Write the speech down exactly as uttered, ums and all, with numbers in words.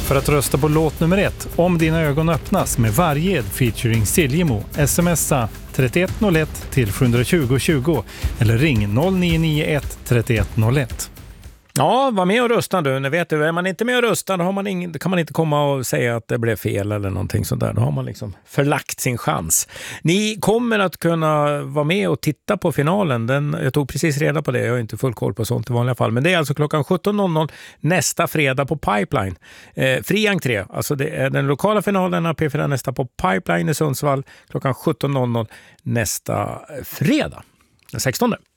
För att rösta på låt nummer ett, Om dina ögon öppnas med Varged featuring Siljemo, smsa trettioett noll ett till sjuhundratjugo tjugo eller ring noll nio nio ett trettioett noll ett. Ja, var med och rösta du. Ni vet du, är man inte med och rösta, då, har man ingen, då kan man inte komma och säga att det blev fel eller någonting sånt där. Då har man liksom förlagt sin chans. Ni kommer att kunna vara med och titta på finalen. Den, jag tog precis reda på det, jag har inte full koll på sånt i vanliga fall. Men det är alltså klockan sjutton noll noll nästa fredag på Pipeline. Eh, fri entré, alltså det är den lokala finalen av P fyra nästa på Pipeline i Sundsvall klockan sjutton noll noll nästa fredag, den sextonde.